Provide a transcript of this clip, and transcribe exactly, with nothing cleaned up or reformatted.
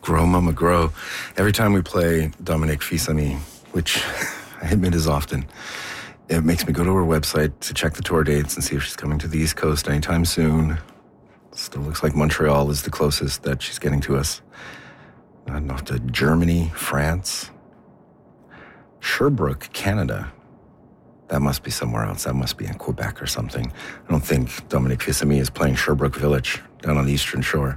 Grow, Mama, grow. Every time we play Dominique Fils-Aimé, which I admit is often, it makes me go to her website to check the tour dates and see if she's coming to the East Coast anytime soon. Still looks like Montreal is the closest that she's getting to us. Not off to Germany, France, Sherbrooke, Canada. That must be somewhere else. That must be in Quebec or something. I don't think Dominique Fils-Aimé is playing Sherbrooke Village down on the Eastern Shore.